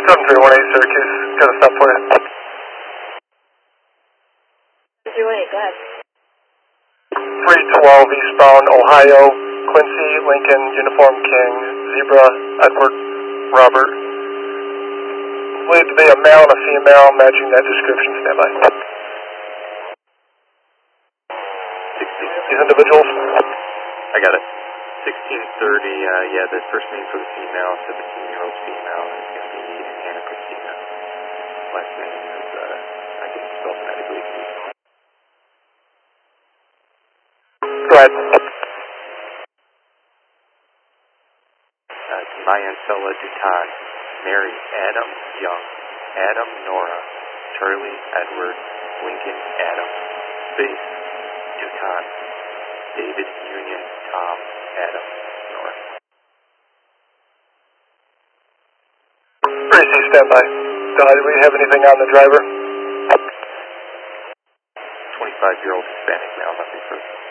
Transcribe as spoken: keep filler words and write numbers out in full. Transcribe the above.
seven three one eight Syracuse, got a stop for you. seven three one eight, go ahead. three twelve eastbound Ohio, Quincy, Lincoln, Uniform King, Zebra, Edward, Robert. Believed to be a male and a female, matching that description, stand by. These individuals? I got it. sixteen thirty, uh, yeah, the first name for the female, seventeen year old female, is going to be Anna Christina. Last name is, uh, I can spell phonetically if you need. Go ahead. Uh, Mayancella Dutan, Mary Adam Young, Adam Nora, Charlie Edward, Lincoln Adam, Space, Dutan, David Union, Tom, Adam, Nora. Tracy, stand by. Uh, do we have anything on the driver? twenty-five year old Hispanic male, nothing further.